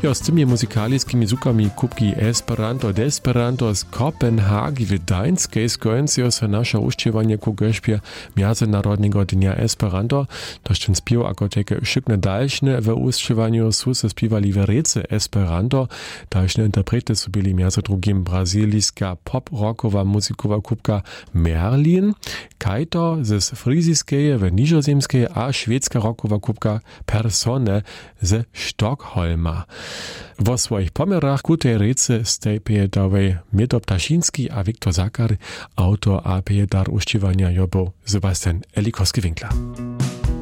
Ja, z tymi muzykalickimi zukami kubki Esperanto Desperanto z Kopenhagi w Gdańskiej skończyło się nasze uśpiewanie ku gośpie Międzynarodnego Dnia Esperanto. To ten śpiew jako takie szykne dalszne w uśpiewaniu su se śpiewali w rece Esperanto. Dalszne interprety su byli między drugim brazylijska pop-rockowa muzykowa kubka Merlin, kajto ze fryzijskiej w niżozemskiej a szwedzka rockowa kubka Persone ze Sztokholma. W swoich pomerach ku tej rece stejpie dawej Miedo Ptaszyński a Wiktor Zakar, autor a pejedar uśpiewania jobo Sebastian Elikowski-Winkler.